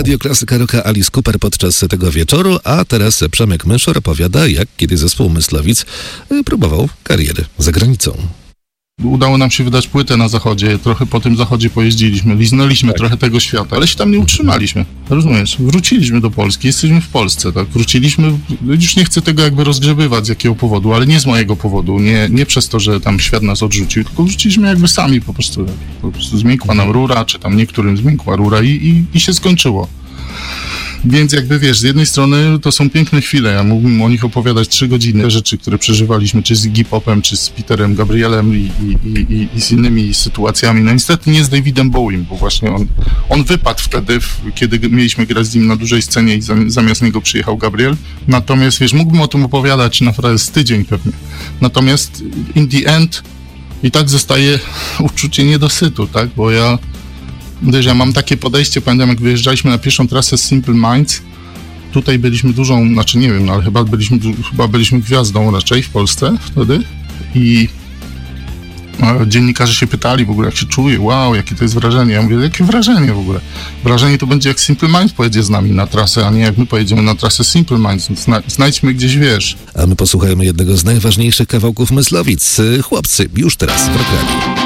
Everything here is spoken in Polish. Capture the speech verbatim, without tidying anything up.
Radio Klasyka Rocka Alice Cooper podczas tego wieczoru, a teraz Przemek Myszor opowiada, jak kiedy zespół Myslowic próbował kariery za granicą. Udało nam się wydać płytę na zachodzie, trochę po tym zachodzie pojeździliśmy, liznęliśmy tak. trochę tego świata, ale się tam nie utrzymaliśmy, rozumiesz? Wróciliśmy do Polski, jesteśmy w Polsce, tak? Wróciliśmy, już nie chcę tego jakby rozgrzebywać z jakiego powodu, ale nie z mojego powodu, nie, nie przez to, że tam świat nas odrzucił, tylko wróciliśmy jakby sami po prostu, po prostu zmiękła nam rura, czy tam niektórym zmiękła rura i, i, i się skończyło. Więc jakby wiesz, z jednej strony to są piękne chwile, ja mógłbym o nich opowiadać trzy godziny, rzeczy, które przeżywaliśmy, czy z Iggy Popem, czy z Peterem Gabrielem i, i, i, i z innymi sytuacjami. No niestety nie z Davidem Bowiem, bo właśnie on, on wypadł wtedy, kiedy mieliśmy grać z nim na dużej scenie i zamiast niego przyjechał Gabriel. Natomiast wiesz, mógłbym o tym opowiadać naprawdę z tydzień pewnie. Natomiast in the end i tak zostaje uczucie niedosytu, tak, bo ja Wiesz, ja mam takie podejście, pamiętam jak wyjeżdżaliśmy na pierwszą trasę z Simple Minds, tutaj byliśmy dużą, znaczy nie wiem, no, ale chyba byliśmy, chyba byliśmy gwiazdą raczej w Polsce wtedy i no, dziennikarze się pytali w ogóle jak się czuje, wow, jakie to jest wrażenie, ja mówię, jakie wrażenie w ogóle, wrażenie to będzie jak Simple Minds pojedzie z nami na trasę, a nie jak my pojedziemy na trasę Simple Minds, Zna, znajdźmy gdzieś, wiesz. A my posłuchajmy jednego z najważniejszych kawałków Myslowic, Chłopcy, już teraz w programie.